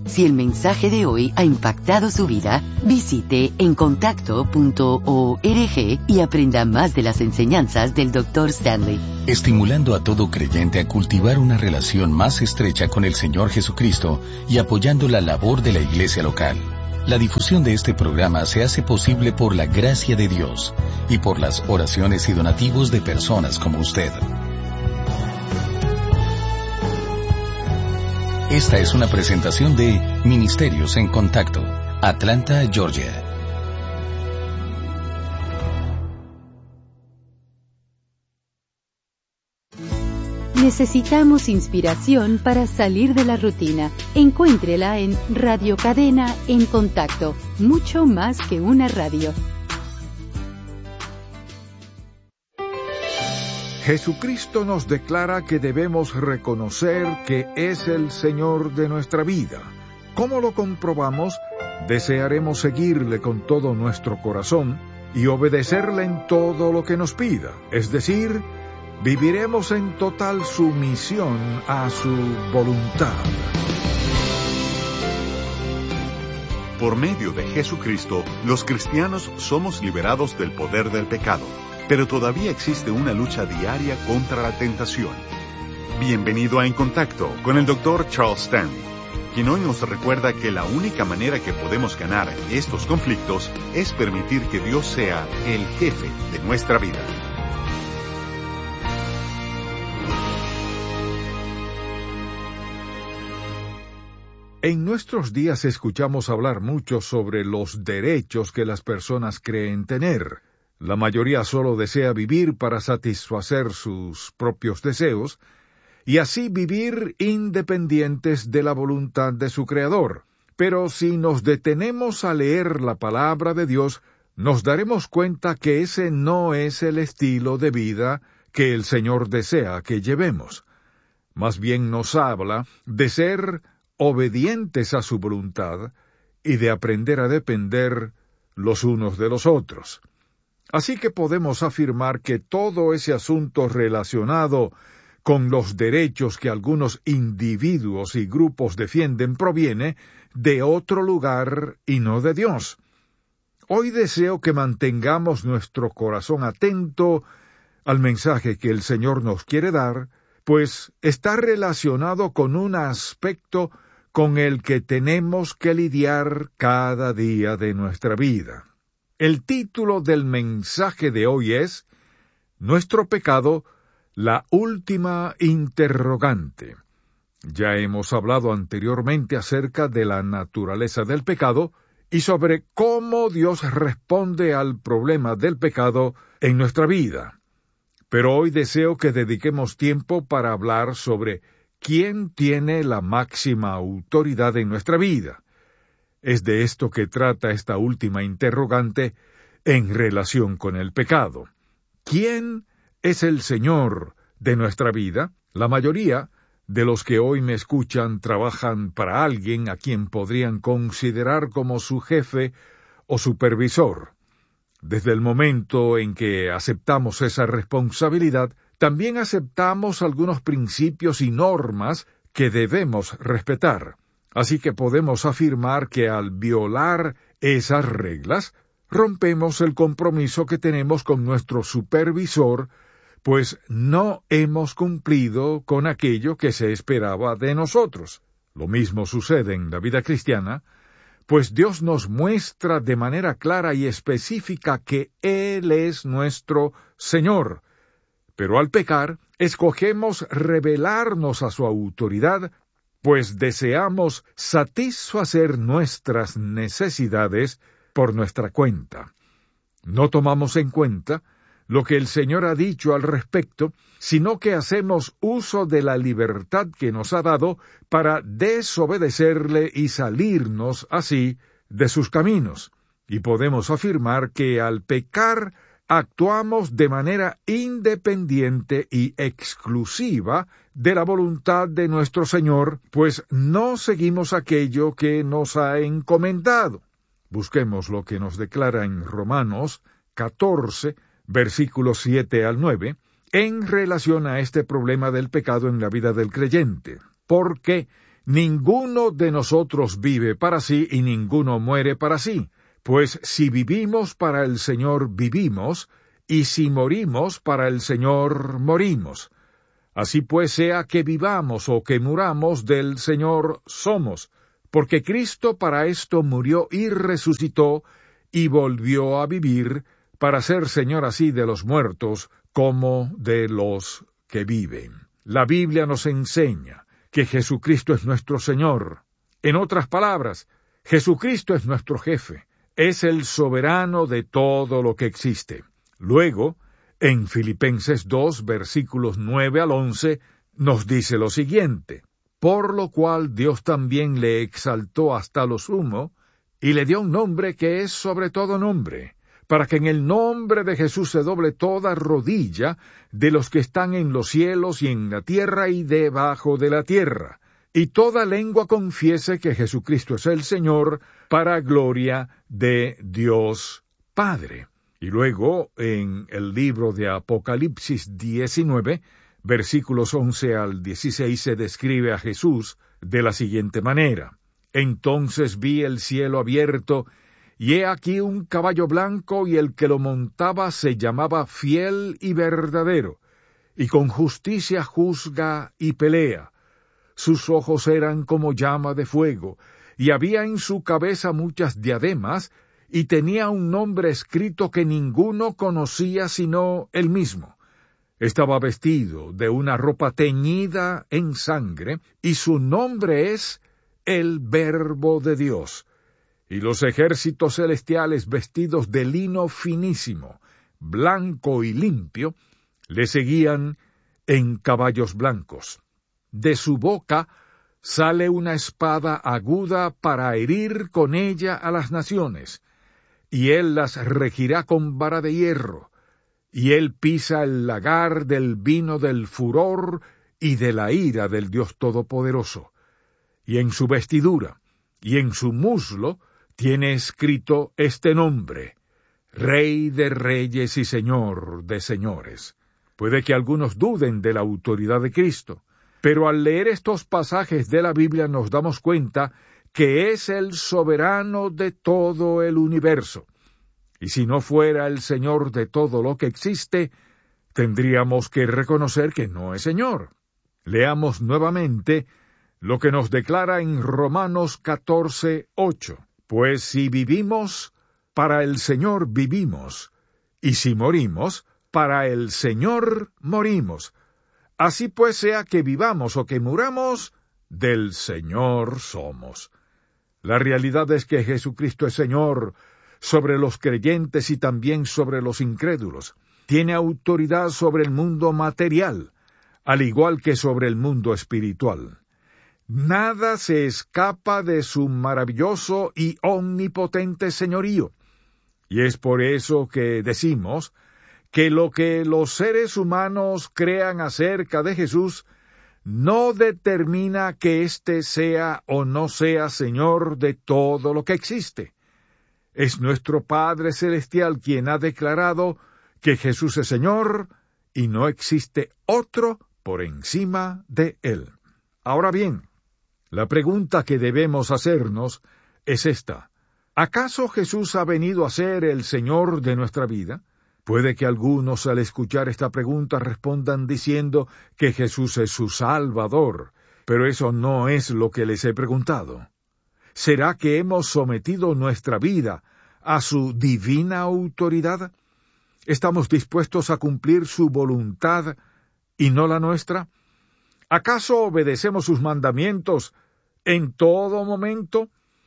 Si el mensaje de hoy ha impactado su vida, visite encontacto punto org y aprenda más de las enseñanzas del doctor Stanley. Estimulando a todo creyente a cultivar una relación más estrecha con el Señor Jesucristo y apoyando la labor de la iglesia local. La difusión de este programa se hace posible por la gracia de Dios y por las oraciones y donativos de personas como usted. Esta es una presentación de Ministerios en Contacto, Atlanta, Georgia. Necesitamos inspiración para salir de la rutina. Encuéntrela en Radio Cadena en Contacto, mucho más que una radio. Jesucristo nos declara que debemos reconocer que es el Señor de nuestra vida. ¿Cómo lo comprobamos? Desearemos seguirle con todo nuestro corazón y obedecerle en todo lo que nos pida. Es decir, viviremos en total sumisión a su voluntad. Por medio de Jesucristo, los cristianos somos liberados del poder del pecado. Pero todavía existe una lucha diaria contra la tentación. Bienvenido a En Contacto con el doctor Charles Stanley, quien hoy nos recuerda que la única manera que podemos ganar estos conflictos es permitir que Dios sea el jefe de nuestra vida. En nuestros días escuchamos hablar mucho sobre los derechos que las personas creen tener. La mayoría solo desea vivir para satisfacer sus propios deseos y así vivir independientes de la voluntad de su Creador. Pero si nos detenemos a leer la palabra de Dios, nos daremos cuenta que ese no es el estilo de vida que el Señor desea que llevemos. Más bien nos habla de ser obedientes a su voluntad y de aprender a depender los unos de los otros. Así que podemos afirmar que todo ese asunto relacionado con los derechos que algunos individuos y grupos defienden proviene de otro lugar y no de Dios. Hoy deseo que mantengamos nuestro corazón atento al mensaje que el Señor nos quiere dar, pues está relacionado con un aspecto con el que tenemos que lidiar cada día de nuestra vida. El título del mensaje de hoy es Nuestro pecado, la última interrogante. Ya hemos hablado anteriormente acerca de la naturaleza del pecado y sobre cómo Dios responde al problema del pecado en nuestra vida. Pero hoy deseo que dediquemos tiempo para hablar sobre quién tiene la máxima autoridad en nuestra vida. Es de esto que trata esta última interrogante en relación con el pecado. ¿Quién es el Señor de nuestra vida? La mayoría de los que hoy me escuchan trabajan para alguien a quien podrían considerar como su jefe o supervisor. Desde el momento en que aceptamos esa responsabilidad, también aceptamos algunos principios y normas que debemos respetar. Así que podemos afirmar que al violar esas reglas, rompemos el compromiso que tenemos con nuestro supervisor, pues no hemos cumplido con aquello que se esperaba de nosotros. Lo mismo sucede en la vida cristiana, pues Dios nos muestra de manera clara y específica que Él es nuestro Señor. Pero al pecar, escogemos rebelarnos a su autoridad, pues deseamos satisfacer nuestras necesidades por nuestra cuenta. No tomamos en cuenta lo que el Señor ha dicho al respecto, sino que hacemos uso de la libertad que nos ha dado para desobedecerle y salirnos así de sus caminos. Y podemos afirmar que al pecar actuamos de manera independiente y exclusiva de la voluntad de nuestro Señor, pues no seguimos aquello que nos ha encomendado. Busquemos lo que nos declara en Romanos catorce, versículos siete al nueve, en relación a este problema del pecado en la vida del creyente. Porque Ninguno de nosotros vive para sí y ninguno muere para sí, pues si vivimos para el Señor vivimos, y si morimos para el Señor morimos. Así pues, sea que vivamos o que muramos, del Señor somos, porque Cristo para esto murió y resucitó, y volvió a vivir, para ser Señor así de los muertos como de los que viven. La Biblia nos enseña que Jesucristo es nuestro Señor. En otras palabras, Jesucristo es nuestro jefe, es el soberano de todo lo que existe. Luego, en Filipenses dos, versículos nueve al once, nos dice lo siguiente: por lo cual Dios también le exaltó hasta lo sumo, y le dio un nombre que es sobre todo nombre, para que en el nombre de Jesús se doble toda rodilla de los que están en los cielos y en la tierra y debajo de la tierra, y toda lengua confiese que Jesucristo es el Señor, para gloria de Dios Padre. Y luego, en el libro de Apocalipsis diecinueve, versículos once al dieciséis, se describe a Jesús de la siguiente manera: entonces vi el cielo abierto, y he aquí un caballo blanco, y el que lo montaba se llamaba Fiel y Verdadero, y con justicia juzga y pelea. Sus ojos eran como llama de fuego, y había en su cabeza muchas diademas, y tenía un nombre escrito que ninguno conocía sino él mismo. Estaba vestido de una ropa teñida en sangre, y su nombre es el Verbo de Dios. Y los ejércitos celestiales, vestidos de lino finísimo, blanco y limpio, le seguían en caballos blancos. De su boca sale una espada aguda para herir con ella a las naciones, y él las regirá con vara de hierro, y él pisa el lagar del vino del furor y de la ira del Dios Todopoderoso. Y en su vestidura y en su muslo tiene escrito este nombre: Rey de Reyes y Señor de Señores. Puede que algunos duden de la autoridad de Cristo, pero al leer estos pasajes de la Biblia nos damos cuenta que es el soberano de todo el universo. Y si no fuera el Señor de todo lo que existe, tendríamos que reconocer que no es Señor. Leamos nuevamente lo que nos declara en Romanos catorce, ocho. Pues si vivimos, para el Señor vivimos, y si morimos, para el Señor morimos. Así pues, sea que vivamos o que muramos, del Señor somos. La realidad es que Jesucristo es Señor sobre los creyentes y también sobre los incrédulos. Tiene autoridad sobre el mundo material, al igual que sobre el mundo espiritual. Nada se escapa de su maravilloso y omnipotente señorío. Y es por eso que decimos que lo que los seres humanos crean acerca de Jesús no determina que éste sea o no sea Señor de todo lo que existe. Es nuestro Padre Celestial quien ha declarado que Jesús es Señor y no existe otro por encima de Él. Ahora bien, la pregunta que debemos hacernos es esta: ¿acaso Jesús ha venido a ser el Señor de nuestra vida? Puede que algunos al escuchar esta pregunta respondan diciendo que Jesús es su Salvador, pero eso no es lo que les he preguntado. ¿Será que hemos sometido nuestra vida a su divina autoridad? ¿Estamos dispuestos a cumplir su voluntad y no la nuestra? ¿Acaso obedecemos sus mandamientos en todo momento?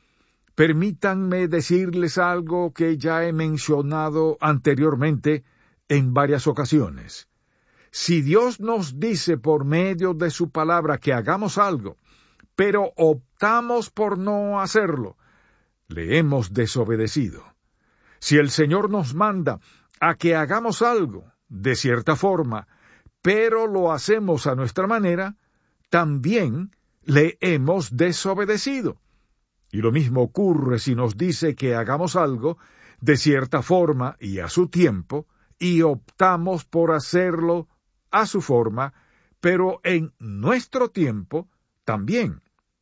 Permítanme decirles algo que ya he mencionado anteriormente en varias ocasiones. Si Dios nos dice por medio de su palabra que hagamos algo, pero optamos por no hacerlo, le hemos desobedecido. Si el Señor nos manda a que hagamos algo, de cierta forma, pero lo hacemos a nuestra manera, también le hemos desobedecido. Y lo mismo ocurre si nos dice que hagamos algo de cierta forma y a su tiempo, y optamos por hacerlo a su forma, pero en nuestro tiempo también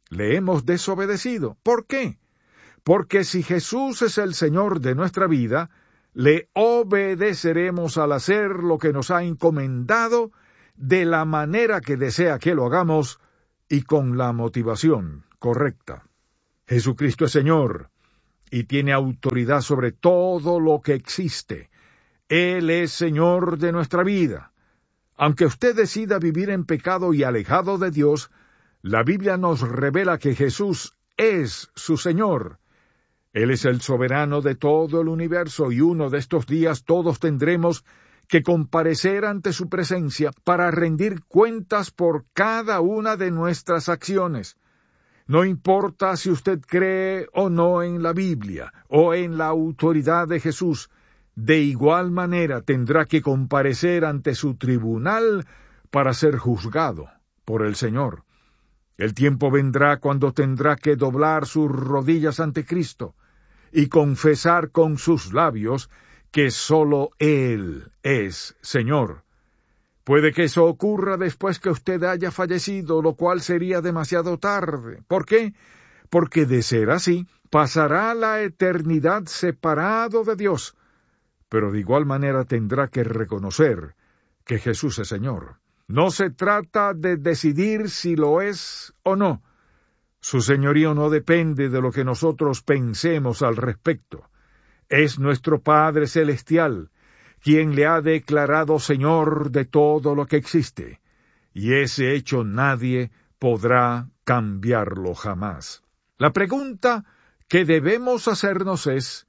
le hemos desobedecido. ¿Por qué? Porque si Jesús es el Señor de nuestra vida, le obedeceremos al hacer lo que nos ha encomendado de la manera que desea que lo hagamos y con la motivación correcta. Jesucristo es Señor y tiene autoridad sobre todo lo que existe. Él es Señor de nuestra vida. Aunque usted decida vivir en pecado y alejado de Dios, la Biblia nos revela que Jesús es su Señor. Él es el soberano de todo el universo y uno de estos días todos tendremos que comparecer ante su presencia para rendir cuentas por cada una de nuestras acciones. No importa si usted cree o no en la Biblia o en la autoridad de Jesús, de igual manera tendrá que comparecer ante su tribunal para ser juzgado por el Señor. El tiempo vendrá cuando tendrá que doblar sus rodillas ante Cristo y confesar con sus labios que sólo Él es Señor. Puede que eso ocurra después que usted haya fallecido, lo cual sería demasiado tarde. ¿Por qué? Porque de ser así, pasará la eternidad separado de Dios, pero de igual manera tendrá que reconocer que Jesús es Señor. No se trata de decidir si lo es o no. Su señorío no depende de lo que nosotros pensemos al respecto. Es nuestro Padre Celestial quien le ha declarado Señor de todo lo que existe, y ese hecho nadie podrá cambiarlo jamás. La pregunta que debemos hacernos es,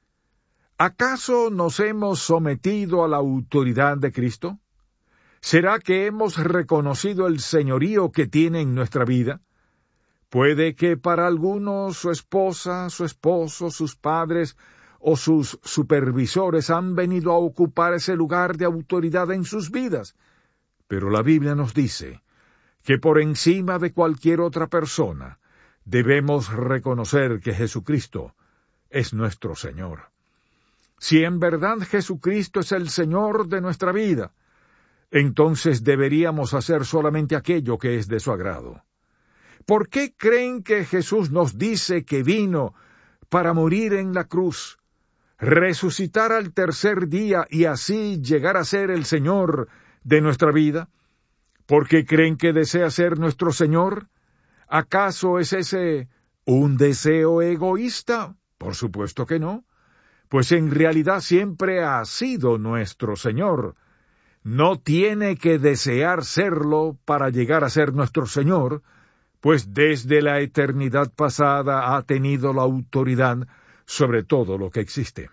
¿acaso nos hemos sometido a la autoridad de Cristo? ¿Será que hemos reconocido el señorío que tiene en nuestra vida? Puede que para algunos su esposa, su esposo, sus padres o sus supervisores han venido a ocupar ese lugar de autoridad en sus vidas, pero la Biblia nos dice que por encima de cualquier otra persona debemos reconocer que Jesucristo es nuestro Señor. Si en verdad Jesucristo es el Señor de nuestra vida, entonces deberíamos hacer solamente aquello que es de su agrado. ¿Por qué creen que Jesús nos dice que vino para morir en la cruz, resucitar al tercer día y así llegar a ser el Señor de nuestra vida? ¿Por qué creen que desea ser nuestro Señor? ¿Acaso es ese un deseo egoísta? Por supuesto que no, pues en realidad siempre ha sido nuestro Señor. No tiene que desear serlo para llegar a ser nuestro Señor, pues desde la eternidad pasada ha tenido la autoridad sobre todo lo que existe.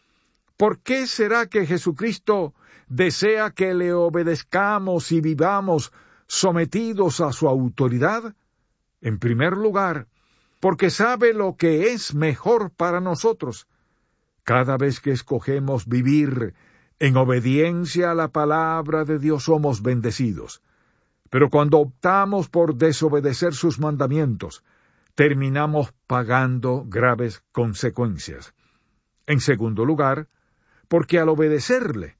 ¿Por qué será que Jesucristo desea que le obedezcamos y vivamos sometidos a su autoridad? En primer lugar, porque sabe lo que es mejor para nosotros. Cada vez que escogemos vivir en obediencia a la palabra de Dios somos bendecidos. Pero cuando optamos por desobedecer sus mandamientos, terminamos pagando graves consecuencias. En segundo lugar, porque al obedecerle,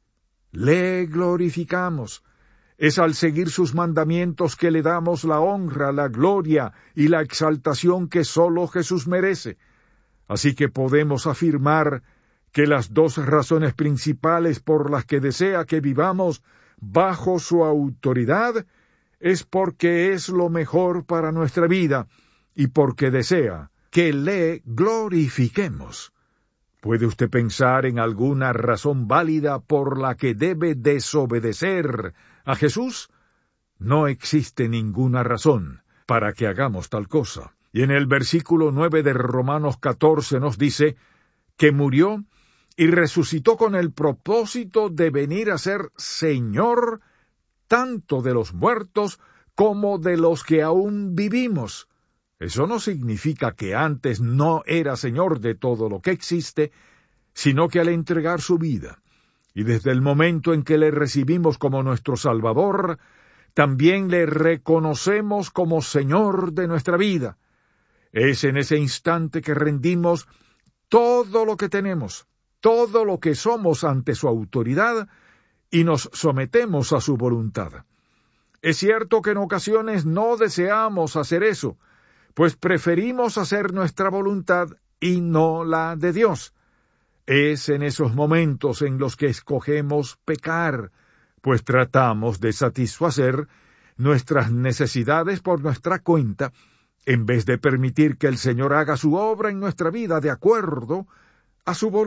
le glorificamos. Es al seguir sus mandamientos que le damos la honra, la gloria y la exaltación que sólo Jesús merece. Así que podemos afirmar que las dos razones principales por las que desea que vivamos bajo su autoridad es porque es lo mejor para nuestra vida y porque desea que le glorifiquemos. ¿Puede usted pensar en alguna razón válida por la que debe desobedecer a Jesús? No existe ninguna razón para que hagamos tal cosa. Y en el versículo nueve de Romanos catorce nos dice que murió y resucitó con el propósito de venir a ser Señor tanto de los muertos como de los que aún vivimos. Eso no significa que antes no era Señor de todo lo que existe, sino que al entregar su vida, y desde el momento en que le recibimos como nuestro Salvador, también le reconocemos como Señor de nuestra vida. Es en ese instante que rendimos todo lo que tenemos, todo lo que somos ante su autoridad, y nos sometemos a su voluntad. Es cierto que en ocasiones no deseamos hacer eso, pues preferimos hacer nuestra voluntad y no la de Dios. Es en esos momentos en los que escogemos pecar, pues tratamos de satisfacer nuestras necesidades por nuestra cuenta, en vez de permitir que el Señor haga su obra en nuestra vida de acuerdo a su voluntad.